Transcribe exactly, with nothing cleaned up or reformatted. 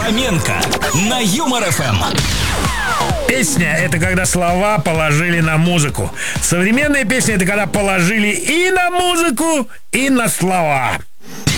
Фоменко на Юмор эф эм. Песня — это когда слова положили на музыку. Современная песня — это когда положили и на музыку, и на слова.